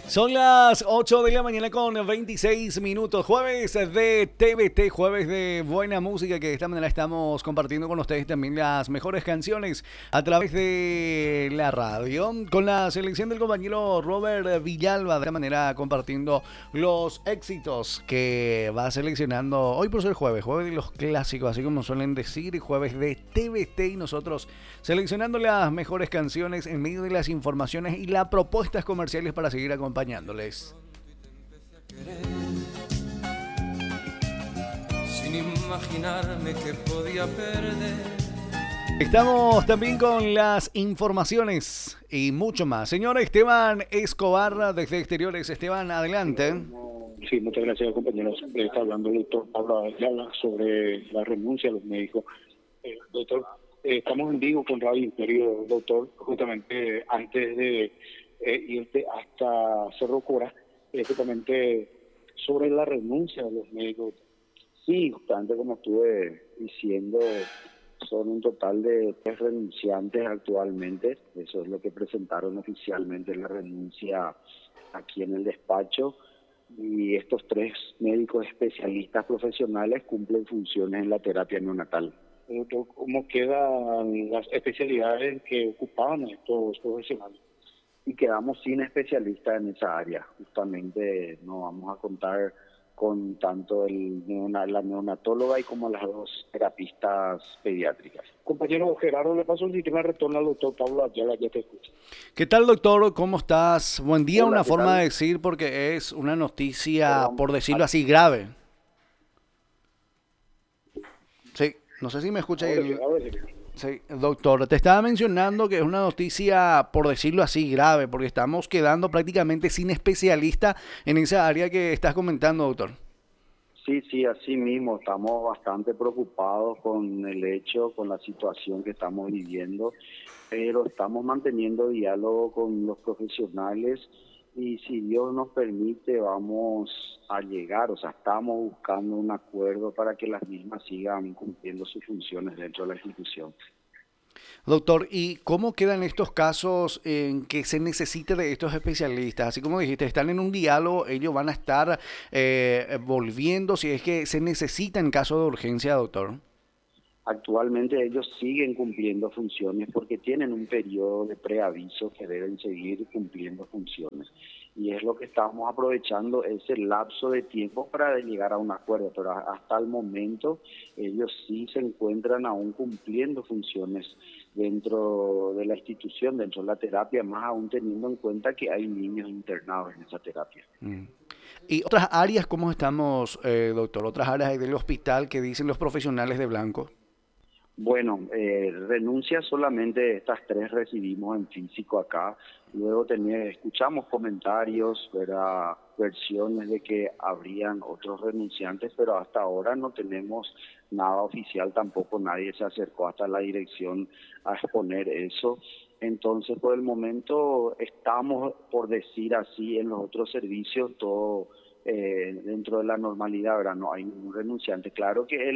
Son las 8 de la mañana con 26 minutos, jueves de TVT, jueves de buena música, que de esta manera estamos compartiendo con ustedes también las mejores canciones a través de la radio, con la selección del compañero Robert Villalba, de esta manera compartiendo los éxitos que va seleccionando hoy por ser jueves, jueves de los clásicos, así como suelen decir, jueves de TVT, y nosotros seleccionando las mejores canciones en medio de las informaciones y las propuestas comerciales para seguir acompañándoles. Sin imaginarme que podía perder. Estamos también con las informaciones y mucho más. Señor Esteban Escobar, desde Exteriores. Esteban, adelante. Sí, muchas gracias, compañeros. Está hablando el doctor Pablo Ayala sobre la renuncia a los médicos. Doctor, estamos en vivo con Radio Imperio, doctor, justamente antes de irte hasta Cerro Cora, justamente sobre la renuncia de los médicos. Sí, justamente como estuve diciendo, son un total de 3 renunciantes actualmente. Eso es lo que presentaron oficialmente, la renuncia aquí en el despacho. Y estos 3 médicos especialistas profesionales cumplen funciones en la terapia neonatal. Doctor, ¿cómo quedan las especialidades que ocupaban estos profesionales? Y quedamos sin especialistas en esa área. Justamente no vamos a contar con tanto la neonatóloga y como las 2 terapistas pediátricas. Compañero Gerardo, le paso el sistema de retorno al doctor Pablo Ayala, ya te escucho. ¿Qué tal, doctor? ¿Cómo estás? Buen día. Hola, una ¿qué forma tal? de decir, porque es una noticia, Perdón. por decirlo así, grave. Sí, no sé si me escucha. Sí, doctor, te estaba mencionando que es una noticia, por decirlo así, grave, porque estamos quedando prácticamente sin especialista en esa área que estás comentando, doctor. Sí, así mismo, estamos bastante preocupados con el hecho, con la situación que estamos viviendo, pero estamos manteniendo diálogo con los profesionales y si Dios nos permite vamos a llegar, o sea, estamos buscando un acuerdo para que las mismas sigan cumpliendo sus funciones dentro de la institución. Doctor, ¿y cómo quedan estos casos en que se necesite de estos especialistas? Así como dijiste, están en un diálogo, ellos van a estar volviendo si es que se necesita en caso de urgencia, doctor. Actualmente ellos siguen cumpliendo funciones porque tienen un periodo de preaviso que deben seguir cumpliendo funciones. Y es lo que estamos aprovechando, ese lapso de tiempo para llegar a un acuerdo. Pero hasta el momento ellos sí se encuentran aún cumpliendo funciones dentro de la institución, dentro de la terapia, más aún teniendo en cuenta que hay niños internados en esa terapia. ¿Y otras áreas cómo estamos, doctor? ¿Otras áreas del hospital que dicen los profesionales de blanco? Bueno, renuncias solamente estas 3 recibimos en físico acá. Luego escuchamos comentarios, ¿verdad? Versiones de que habrían otros renunciantes, pero hasta ahora no tenemos nada oficial, tampoco nadie se acercó hasta la dirección a exponer eso. Entonces, por el momento estamos, por decir así, en los otros servicios, todo dentro de la normalidad, ¿verdad? No hay ningún renunciante. Claro que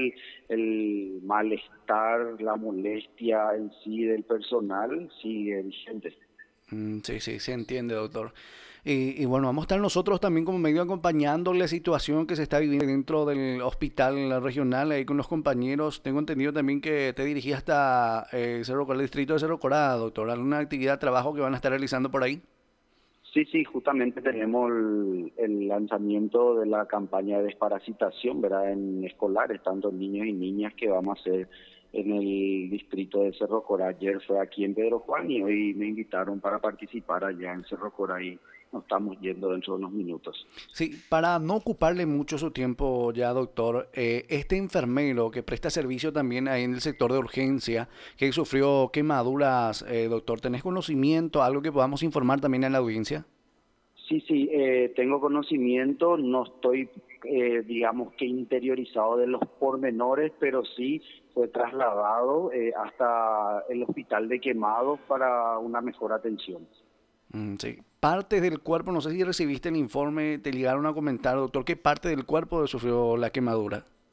el malestar, la molestia en sí del personal sigue vigente. Sí, sí, se entiende, doctor. Y bueno, vamos a estar nosotros también como medio acompañando la situación que se está viviendo dentro del hospital regional, ahí con los compañeros. Tengo entendido también que te dirigí hasta el distrito de Cerro Corá, doctor. ¿Alguna actividad, trabajo que van a estar realizando por ahí? Sí, justamente tenemos el lanzamiento de la campaña de desparasitación, ¿verdad? En escolares, tanto niños y niñas, que vamos a hacer en el distrito de Cerro Corá. Ayer fue aquí en Pedro Juan y hoy me invitaron para participar allá en Cerro Corá y nos estamos yendo dentro de unos minutos. Sí, para no ocuparle mucho su tiempo ya, doctor, este enfermero que presta servicio también ahí en el sector de urgencia, que sufrió quemaduras, doctor, ¿tenés conocimiento, algo que podamos informar también a la audiencia? Sí, tengo conocimiento, no estoy, digamos que interiorizado de los pormenores, pero sí fue trasladado hasta el hospital de Quemados para una mejor atención. Sí. Partes del cuerpo, no sé si recibiste el informe, te llegaron a comentar, doctor, ¿qué parte del cuerpo sufrió la quemadura?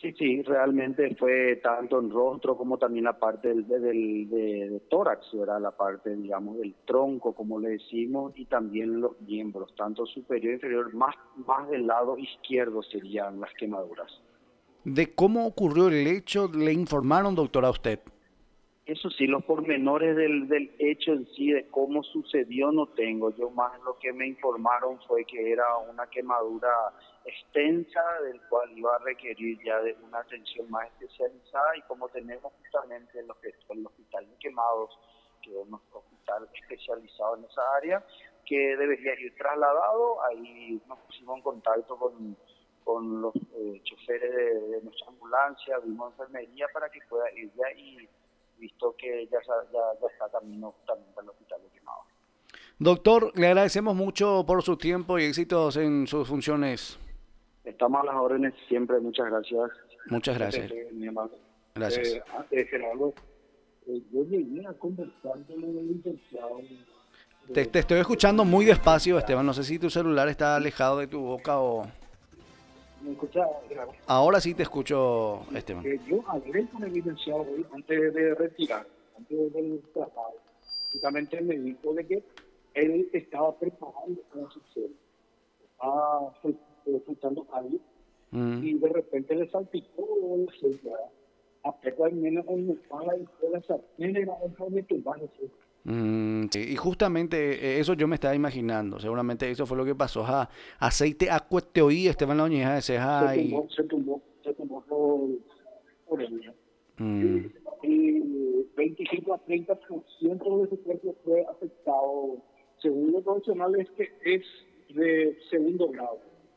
Sí, sí, realmente fue tanto en rostro como también la parte de tórax, ¿verdad? La parte, digamos, del tronco, como le decimos, y también los miembros, tanto superior e inferior, más del lado izquierdo serían las quemaduras. ¿De cómo ocurrió el hecho le informaron, doctor, a usted? Eso sí, los pormenores del hecho en sí, de cómo sucedió, no tengo. Yo más lo que me informaron fue que era una quemadura extensa, del cual iba a requerir ya de una atención más especializada, y como tenemos justamente el hospital de quemados, que es nuestro hospital especializado en esa área, que debería ir trasladado, ahí nos pusimos en contacto con los choferes de nuestra ambulancia, vimos enfermería para que pueda ir ya, y visto que ya está camino justamente al hospital de Quemado. Doctor, le agradecemos mucho por su tiempo y éxitos en sus funciones. Estamos a las órdenes siempre, muchas gracias. Muchas gracias. Mi amable. Gracias. Gerardo, yo llegué a conversar con el licenciado. Te estoy escuchando muy despacio, Esteban. No sé si tu celular está alejado de tu boca o... ¿Me escucha, Gerardo? Ahora sí te escucho, Esteban. Yo hablé con el licenciado hoy antes de retirar, antes del trabajo. Justamente me dijo de que él estaba preparando para su serie. Estaba escuchando algo y de repente le salpicó la serie. Apenas al menos una pala y toda esa era un de tumbar. Sí, y justamente eso yo me estaba imaginando. Seguramente eso fue lo que pasó. Aceite acueteoí, Esteban la oñeja de ceja y... Se tumbó por ella. Mm, Y 25 a 30% de su cuerpo fue afectado. Según los profesionales, que es de segundo grado.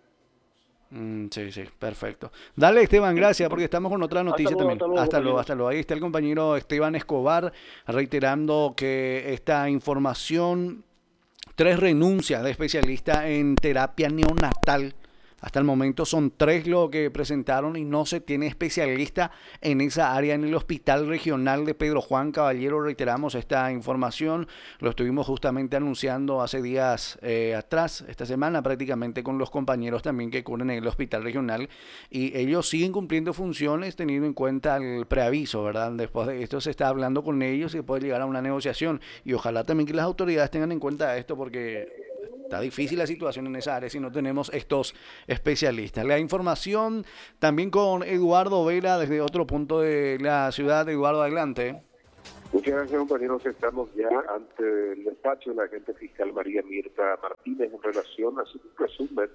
sí, sí, perfecto. Dale, Esteban, gracias, porque estamos con otra noticia también. Hasta luego, Hasta luego, compañero. hasta luego. Ahí está el compañero Esteban Escobar reiterando que esta información, 3 renuncias de especialista en terapia neonatal. Hasta el momento son 3 lo que presentaron y no se tiene especialista en esa área en el Hospital Regional de Pedro Juan Caballero. Reiteramos esta información, lo estuvimos justamente anunciando hace días atrás, esta semana prácticamente, con los compañeros también que cubren el Hospital Regional, y ellos siguen cumpliendo funciones teniendo en cuenta el preaviso, ¿verdad? Después de esto se está hablando con ellos y puede llegar a una negociación, y ojalá también que las autoridades tengan en cuenta esto, porque está difícil la situación en esa área si no tenemos estos especialistas. La información también con Eduardo Vela desde otro punto de la ciudad. Eduardo, adelante. Muchas gracias, compañeros. Estamos ya ante el despacho de la agente fiscal María Mirta Martínez en relación a un resumen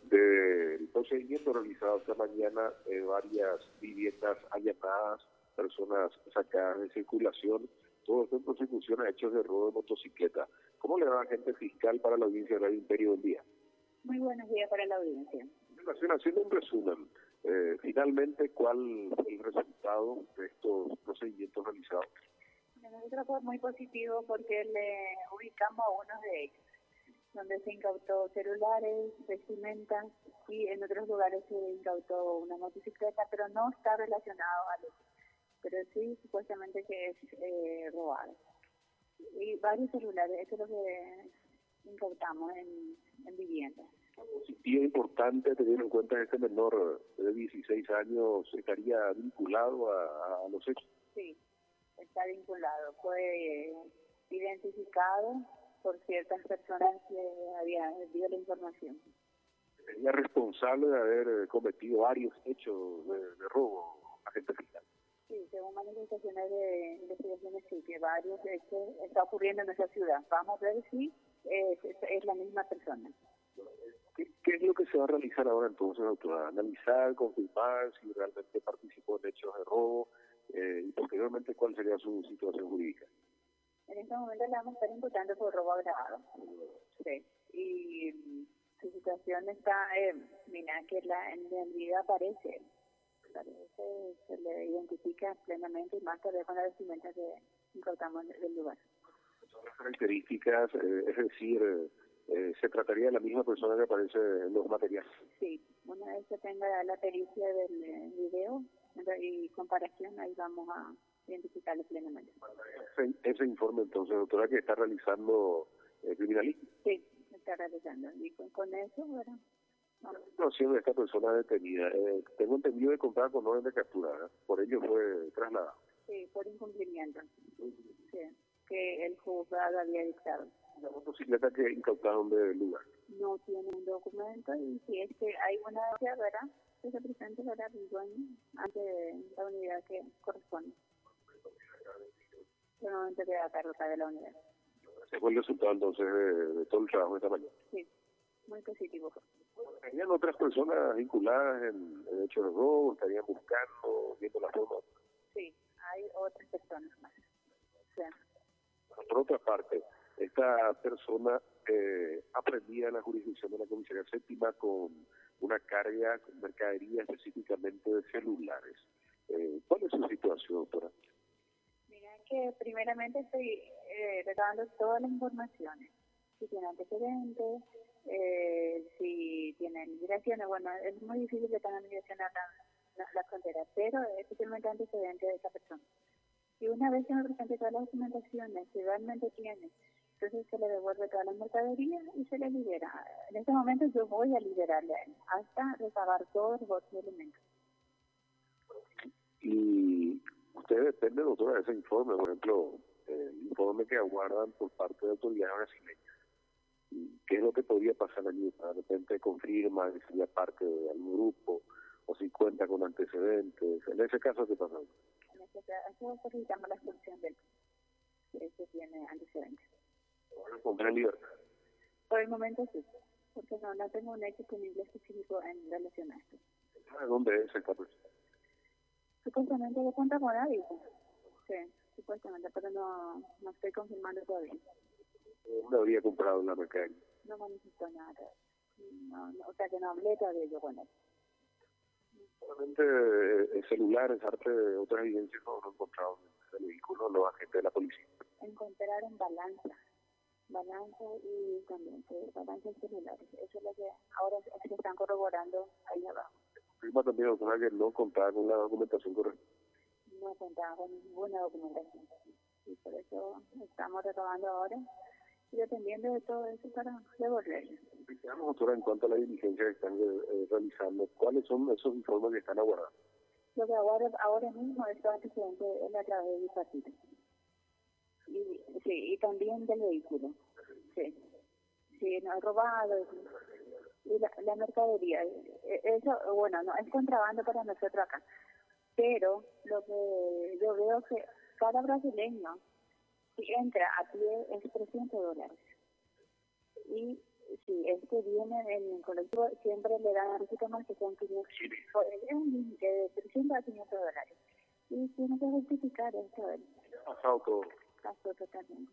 del procedimiento realizado esta mañana, varias viviendas allanadas, personas sacadas de circulación, todo esto en consecución a hechos de robo de motocicleta. ¿Cómo le va, agente fiscal, para la audiencia del Imperio del Día? Muy buenos días para la audiencia. En relación, haciendo un resumen, finalmente, ¿cuál fue el resultado de estos procedimientos realizados? Nosotros fue muy positivo porque le ubicamos a uno de ellos, donde se incautó celulares, vestimentas, y en otros lugares se incautó una motocicleta, pero no está relacionado a eso, pero sí supuestamente que es robado. Y varios celulares, eso es lo que incautamos en viviendas. Positivo importante teniendo en cuenta que este menor de 16 años estaría vinculado a los hechos. Sí, está vinculado. Fue identificado por ciertas personas que habían dio la información. Sería responsable de haber cometido varios hechos de robo, agente fiscal. Sí, según manifestaciones de investigaciones, sí, que varios hechos está ocurriendo en nuestra ciudad. Vamos a ver si es la misma persona. ¿Qué es lo que se va a realizar ahora entonces, doctora? Analizar, confirmar si realmente participó en hechos de robo y posteriormente cuál sería su situación jurídica. En este momento le vamos a estar imputando por robo agravado. Sí. Y su situación está, mira, que en la vida aparece, se le identifica plenamente, y más tarde con la vestimenta que incautamos del lugar. Todas las características, es decir, ¿se trataría de la misma persona que aparece en los materiales? Sí, una vez que tenga la pericia del video y comparación, ahí vamos a identificarlo plenamente. Ese informe entonces, doctora, que está realizando criminalística. Sí, se está realizando. Y con eso, bueno, La situación de esta persona detenida, tengo entendido que contaba con orden de captura, ¿eh? Por ello fue trasladado. Sí, por incumplimiento. Sí, que el juzgado había dictado. La motocicleta que incautaron del lugar. No tiene un documento y si es que hay una denuncia, ¿verdad? Que se presente, ¿verdad? El dueño ante la unidad que corresponde. Por el momento queda a cargo de la unidad. Ese fue el resultado entonces de todo el trabajo de esta mañana. Sí, muy positivo. ¿Tenían otras personas vinculadas en hechos de robo? ¿Estarían buscando, viendo la forma? Sí, hay otras personas más. O sea, Por otra parte, esta persona aprendía en la jurisdicción de la Comisaría Séptima con una carga con mercadería específicamente de celulares. ¿Cuál es su situación, doctora? mira que primeramente estoy recabando todas las informaciones. Si tiene antecedentes, si tiene migraciones, bueno, es muy difícil que tengan migración a la frontera, pero especialmente antecedentes de esa persona. Y una vez que me presente todas las documentaciones, si realmente tiene, entonces se le devuelve todas las mercaderías y se le libera. En este momento yo voy a liberarle a él, hasta recabar todos los otros elementos. Y usted depende, doctora, de ese informe, por ejemplo, el informe que aguardan por parte de autoridades brasileñas. ¿Qué es lo que podría pasar allí? De repente confirma que sería parte de algún grupo o si cuenta con antecedentes. En ese caso, ¿qué pasa? En este caso solicitamos la expulsión del que tiene antecedentes. ¿Pondrá en libertad? Por el momento sí, porque no tengo un hecho punible específico en relación a esto. ¿De dónde es esta persona? Supuestamente de Punta Mora, dice. Sí, supuestamente, pero no estoy confirmando todavía. ¿Dónde habría comprado la mercadería? No manifestó nada. O sea que no hablé todavía yo con él. Solamente celulares, arte de otras evidencias no encontraron en el vehículo los agentes de la policía. Encontraron balanza y también balanza y celulares. Eso es lo que ahora se están corroborando ahí abajo. Confirma también, doctora, que no contaba con la documentación correcta. No contaba con ninguna documentación. Y por eso estamos recabando ahora y dependiendo de todo eso para devolverle. Digamos, doctora, en cuanto a la diligencia que están realizando, ¿cuáles son esos informes que están aguardando? Lo que ahora mismo es todo antecedente es a través del partido. Y también del vehículo. Sí, no, robado. Y la mercadería. Eso, bueno, no es contrabando para nosotros acá. Pero lo que yo veo que cada brasileño, si entra a pie, es $300. Y si este viene en el colectivo, siempre le dan a receta más que son 500. Es un límite de $300 a $500. Y tiene que justificar esto. Ha pasado todo. Pasó totalmente.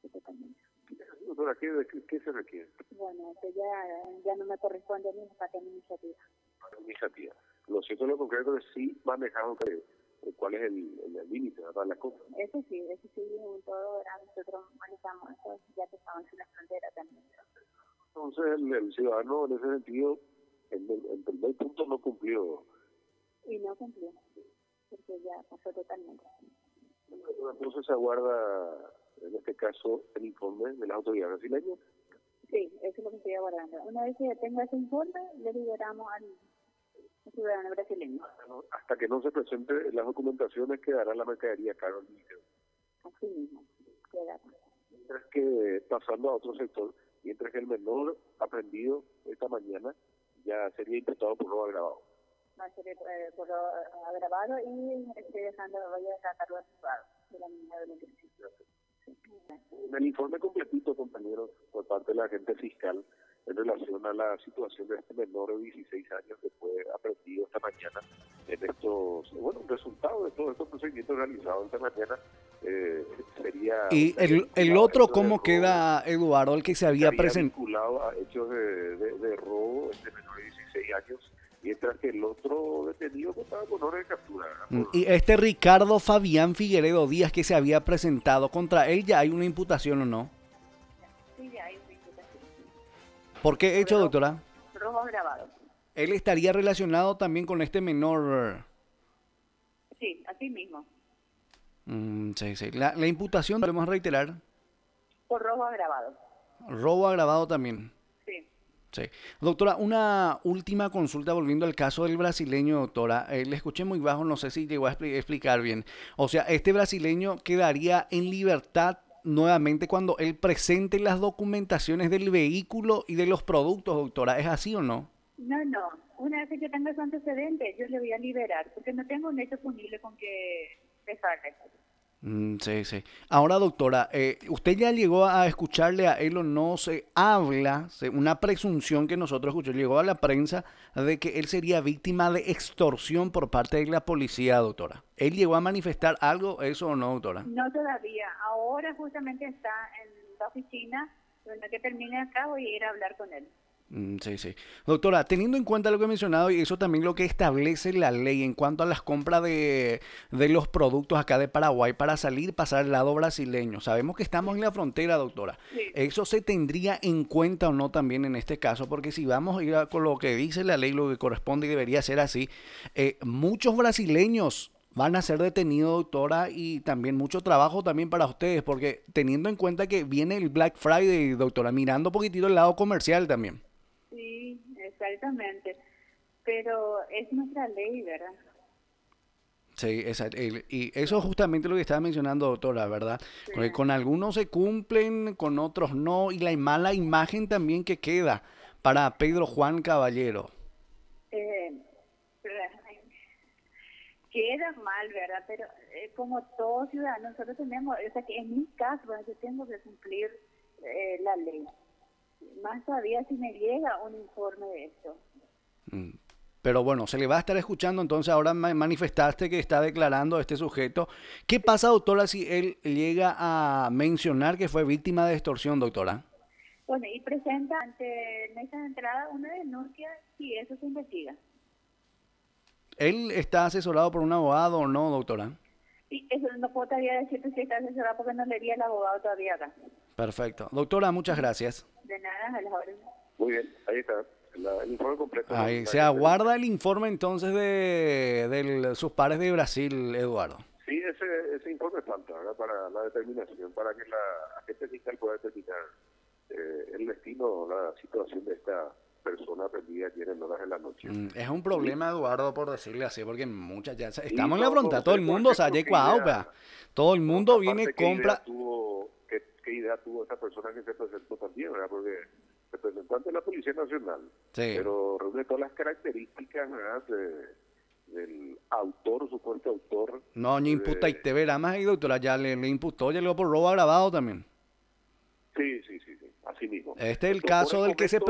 Doctora, ¿qué se requiere? Bueno, esto ya no me corresponde a mí, es para mi iniciativa. Lo cierto, lo concreto es sí manejaron cuál es el límite para las cosas. Eso sí, en todo, ¿verdad? Nosotros manejamos eso, ya que estamos en la frontera también. Entonces, el ciudadano en ese sentido, en primer punto no cumplió. Y no cumplió, porque ya pasó totalmente. Entonces se aguarda, en este caso, el informe de las autoridades brasileñas. Sí, eso es lo que estoy aguardando. Una vez que tenga ese informe, le liberamos al ciudadano brasileño. Hasta que no se presenten las documentaciones, quedará la mercadería caro al inicio. Así mismo, quedará. Mientras que, pasando a otro sector, mientras que el menor aprendido esta mañana ya sería imputado por robo agravado. Va a ser por lo agravado y estoy voy a sacarlo acusado de la niña adolescente. En el informe completito, compañeros, por parte de la agente fiscal, en relación a la situación de este menor de 16 años que fue aprendido esta mañana en estos, bueno, resultado de todos estos procedimientos realizados esta mañana, sería... ¿Y el otro cómo queda, Eduardo, el que se había presentado? Vinculado a hechos de robo, este menor de 16 años, mientras que el otro detenido contaba con orden de captura. Y este Ricardo Fabián Figueredo Díaz que se había presentado, ¿contra él ya hay una imputación o no? Sí, ya hay una imputación. ¿Por qué hecho, doctora? Robo agravado. ¿Él estaría relacionado también con este menor? Sí, así mismo. Sí. La imputación, podemos reiterar. Por robo agravado. Robo agravado también. Sí. Sí. Doctora, una última consulta volviendo al caso del brasileño, doctora. Le escuché muy bajo, no sé si llegó a explicar bien. O sea, este brasileño quedaría en libertad nuevamente cuando él presente las documentaciones del vehículo y de los productos, doctora. ¿Es así o no? No, no. Una vez que yo tenga su antecedente, yo le voy a liberar, porque no tengo un hecho punible con que dejarle. Sí, sí. Ahora, doctora, ¿usted ya llegó a escucharle a él o no? Se habla, una presunción que nosotros escuchamos, llegó a la prensa de que él sería víctima de extorsión por parte de la policía, doctora. ¿Él llegó a manifestar algo, eso o no, doctora? No todavía. Ahora justamente está en la oficina, donde que termine acá voy a ir a hablar con él. Sí, sí. Doctora, teniendo en cuenta lo que he mencionado y eso también lo que establece la ley en cuanto a las compras de los productos acá de Paraguay para salir, pasar al lado brasileño. Sabemos que estamos en la frontera, doctora. Sí. ¿Eso se tendría en cuenta o no también en este caso? Porque si vamos a ir con lo que dice la ley, lo que corresponde y debería ser así, muchos brasileños van a ser detenidos, doctora, y también mucho trabajo también para ustedes, porque teniendo en cuenta que viene el Black Friday, doctora, mirando un poquitito el lado comercial también. Sí, exactamente. Pero es nuestra ley, ¿verdad? Sí, y eso es justamente lo que estaba mencionando, doctora, ¿verdad? Sí. Porque con algunos se cumplen, con otros no, y la mala imagen también que queda para Pedro Juan Caballero. Eh, Queda mal, ¿verdad? Pero como todo ciudadano, nosotros tenemos, o sea que en mi caso, ¿verdad? Yo tengo que cumplir la ley. Más todavía si me llega un informe de esto. Pero bueno, se le va a estar escuchando, entonces ahora manifestaste que está declarando a este sujeto. ¿Qué pasa, doctora, si él llega a mencionar que fue víctima de extorsión, doctora? Bueno, y presenta ante mesa de entrada una denuncia si eso se investiga. ¿Él está asesorado por un abogado o no, doctora? Y eso no puedo todavía decirte si está asesorado porque no le di al abogado todavía acá. Perfecto. Doctora, muchas gracias. De nada, a las órdenes. Muy bien, ahí está. El informe completo. Ahí se aguarda el informe entonces de sus pares de Brasil, Eduardo. Sí, ese informe falta, ¿verdad? Para la determinación, para que la agente fiscal pueda determinar el destino, la situación de esta persona perdida ayer en horas de la noche. Es un problema, Eduardo, por decirle así, porque muchas ya estamos en la no, frontera, todo el mundo, o sea, todo el mundo viene, compra. ¿Qué idea tuvo esa persona que se presentó también, ¿verdad? Porque se presentó ante la Policía Nacional, Sí. pero reúne todas las características, ¿verdad? Del autor, supuesto autor. No, ni imputa y te verá más ahí, doctora, ya le imputó, ya le dio por robo agravado también. Sí, así mismo. Este es el Entonces, caso por el del que se momento,